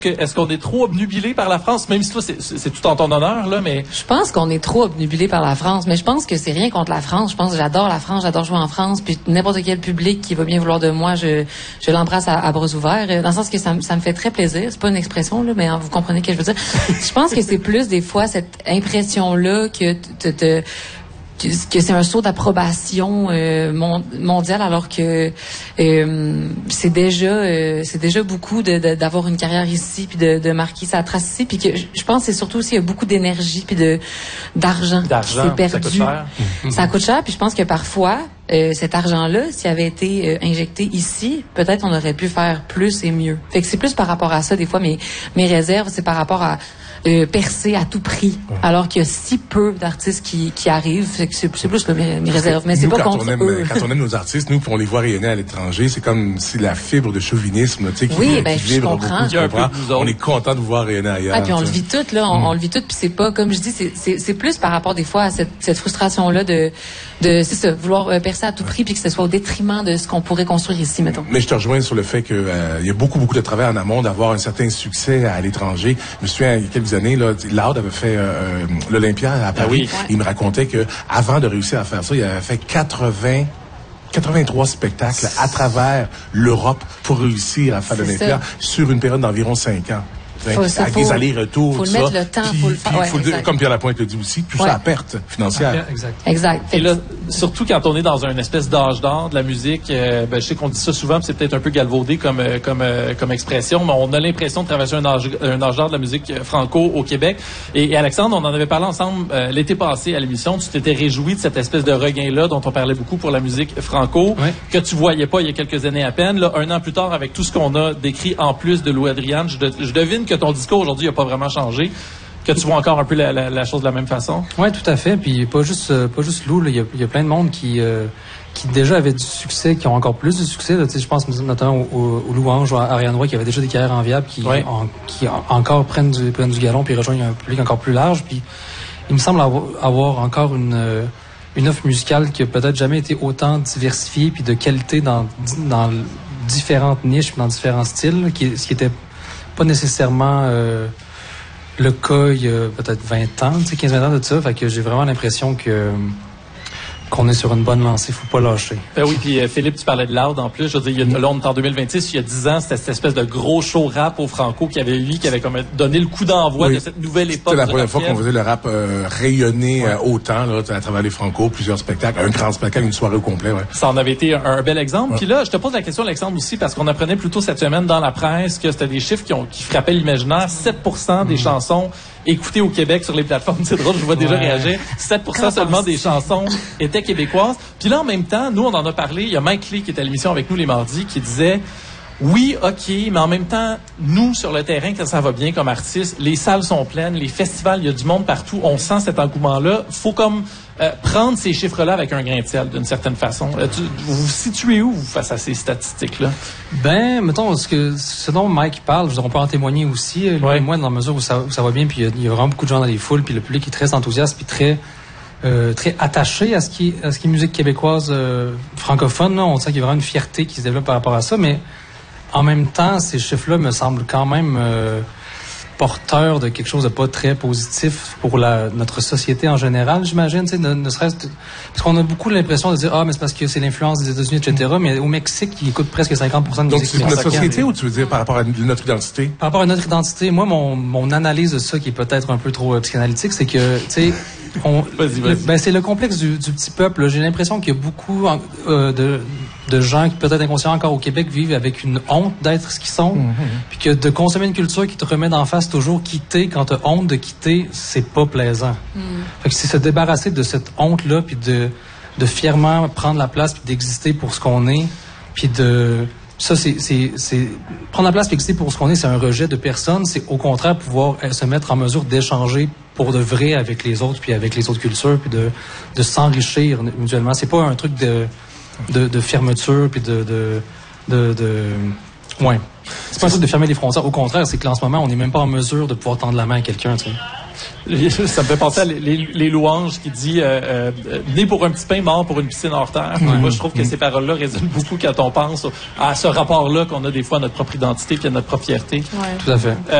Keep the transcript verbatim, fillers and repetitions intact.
Est-ce qu'on est trop obnubilé par la France, même si toi, c'est, c'est tout en ton honneur, là, mais... Je pense qu'on est trop obnubilé par la France, mais je pense que c'est rien contre la France. Je pense que j'adore la France, j'adore jouer en France, puis n'importe quel public qui va bien vouloir de moi, je, je l'embrasse à, à bras ouverts, dans le sens que ça, ça me fait très plaisir. C'est pas une expression, là, mais vous comprenez ce que je veux dire. Je pense que c'est plus, des fois, cette impression-là que te... te que c'est un saut d'approbation euh, mondial, alors que euh, c'est déjà euh, c'est déjà beaucoup de, de, d'avoir une carrière ici, puis de, de marquer sa trace ici, puis que je pense que c'est surtout aussi il y a beaucoup d'énergie puis de d'argent, d'argent qui s'est perdu. Ça coûte cher. Ça coûte cher, puis je pense que parfois euh, cet argent-là, s'il avait été euh, injecté ici, peut-être on aurait pu faire plus et mieux. Fait que c'est plus par rapport à ça des fois mes mes réserves, c'est par rapport à Euh, percer à tout prix, ouais. Alors qu'il y a si peu d'artistes qui, qui arrivent. C'est, c'est, c'est plus que mes, mes réserves, mais c'est nous, pas quand contre on aime, eux. Quand on aime nos artistes, nous, on les voit rayonner à l'étranger, c'est comme si la fibre de chauvinisme, tu sais, qui, oui, qui ben, vibre je comprends. beaucoup, tu comprends? On est content de vous voir rayonner ailleurs. Ah, puis on t'sais. le vit tout, là, on, mm. on le vit tout, puis c'est pas, comme je dis, c'est, c'est, c'est plus par rapport des fois à cette, cette frustration-là de, de, c'est ça, vouloir euh, percer à tout prix, puis que ce soit au détriment de ce qu'on pourrait construire ici, mettons. Mais je te rejoins sur le fait que euh, il y a beaucoup, beaucoup de travail en amont d'avoir un certain succès à l'étranger. Je me souviens, il y a quelques années, là, Loud avait fait euh, l'Olympia à Paris. Ah oui. Ouais. Il me racontait que avant de réussir à faire ça, il avait fait quatre-vingts quatre-vingt-trois spectacles à travers l'Europe pour réussir à faire l'Olympia sur une période d'environ cinq ans. Faut, ça, avec faut, des allers-retours, faut tout le mettre ça. le temps, puis, faut le faire. Ouais, faut le dire, comme Pierre Lapointe le dit aussi, tout ouais. ça à perte financière. Ah, exact. Exact. Et là, surtout quand on est dans une espèce d'âge d'or de la musique, euh, ben, je sais qu'on dit ça souvent, puis c'est peut-être un peu galvaudé comme euh, comme euh, comme expression, mais on a l'impression de traverser un âge un âge d'or de la musique franco au Québec. Et, et Alexandre, on en avait parlé ensemble euh, l'été passé à l'émission. Tu t'étais réjoui de cette espèce de regain-là dont on parlait beaucoup pour la musique franco, ouais. que tu voyais pas il y a quelques années à peine. Là, un an plus tard, avec tout ce qu'on a décrit en plus de Lou Adrian, je, de, je devine que ton discours aujourd'hui pas vraiment changé, que tu vois encore un peu la, la, la chose de la même façon. Oui, tout à fait. Puis pas juste euh, pas juste Lou, il y a, y a plein de monde qui euh, qui déjà avaient du succès, qui ont encore plus de succès. Là, je pense notamment aux, aux Louanges ou à Ariane Roy qui avaient déjà des carrières enviables, qui ouais. en, qui en, encore prennent du prennent du galon puis rejoignent un public encore plus large. Puis il me semble avoir, avoir encore une euh, une offre musicale qui a peut-être jamais été autant diversifiée puis de qualité dans dans différentes niches, dans différents styles, qui ce qui était pas nécessairement euh, le cas il y a peut-être vingt ans, tu sais, quinze vingt ans de ça. Fait que j'ai vraiment l'impression que qu'on est sur une bonne lancée, faut pas lâcher. Ben oui, puis euh, Philippe, tu parlais de Loud en plus. Je veux dire, il y a, là, on est en deux mille vingt-six, il y a dix ans, c'était cette espèce de gros show rap au Franco qui avait eu, qui avait comme donné le coup d'envoi oui. de cette nouvelle époque. C'était la première fois qu'on faisait le rap euh, rayonner ouais. euh, autant là, à travers les Franco, plusieurs spectacles, un grand spectacle, une soirée au complet. Ouais. Ça en avait été un, un bel exemple. Ouais. Puis là, je te pose la question, Alexandre, aussi, parce qu'on apprenait plus tôt cette semaine dans la presse que c'était des chiffres qui, ont, qui frappaient l'imaginaire. sept pour cent des mmh. chansons écoutées au Québec sur les plateformes, c'est drôle, je vois déjà ouais. réagir. sept pour cent seulement des chansons étaient québécoises. Puis là, en même temps, nous, on en a parlé. Il y a Mike Lee qui est à l'émission avec nous les mardis qui disait oui, OK, mais en même temps, nous, sur le terrain, quand ça va bien comme artistes, les salles sont pleines, les festivals, il y a du monde partout. On sent cet engouement-là. Faut comme euh, prendre ces chiffres-là avec un grain de sel, d'une certaine façon. Euh, tu, vous vous situez où, vous, face à ces statistiques-là? Ben, mettons, ce, que, ce dont Mike parle, je veux dire, on peut en témoigner aussi, lui ouais. et moi, dans la mesure où ça, où ça va bien, puis il y, y a vraiment beaucoup de gens dans les foules, puis le public est très enthousiaste, puis très... Euh, très attaché à ce qui est, à ce qui est musique québécoise euh, francophone. Là. On sent qu'il y a vraiment une fierté qui se développe par rapport à ça, mais en même temps, ces chiffres-là me semblent quand même euh, porteurs de quelque chose de pas très positif pour la, notre société en général, j'imagine. Ne, ne serait-ce que, parce qu'on a beaucoup l'impression de dire « Ah, mais c'est parce que c'est l'influence des États-Unis, et cetera » Mais au Mexique, ils écoutent presque cinquante pour cent de Donc, musique. Donc, c'est notre société ou tu veux dire par rapport à notre identité? Par rapport à notre identité, moi, mon, mon analyse de ça, qui est peut-être un peu trop euh, psychanalytique, c'est que, tu sais... On, vas-y, vas-y. Ben, c'est le complexe du, du petit peuple. J'ai l'impression qu'il y a beaucoup euh, de, de gens qui, peut-être inconscients encore au Québec, vivent avec une honte d'être ce qu'ils sont. Mm-hmm. Puis que de consommer une culture qui te remet d'en face toujours quitter, quand tu as honte de quitter, c'est pas plaisant. Mm. Fait que c'est se débarrasser de cette honte-là, puis de, de fièrement prendre la place, puis d'exister pour ce qu'on est, puis de... Ça, c'est, c'est, c'est prendre la place et exister pour ce qu'on est, c'est un rejet de personne. C'est au contraire pouvoir se mettre en mesure d'échanger pour de vrai avec les autres, puis avec les autres cultures, puis de, de s'enrichir mutuellement. C'est pas un truc de, de, de fermeture, puis de, de, de, de... Ouais. C'est pas un truc de fermer les frontières. Au contraire, c'est que là, en ce moment, on n'est même pas en mesure de pouvoir tendre la main à quelqu'un, tu sais. Ça me fait penser à les, les louanges qui dit euh, euh, né pour un petit pain, mort pour une piscine hors terre. Mmh. Moi, je trouve que mmh. ces paroles-là résonnent beaucoup quand on pense à ce rapport-là qu'on a des fois à notre propre identité puis à notre propre fierté. Ouais. Tout à fait. Euh,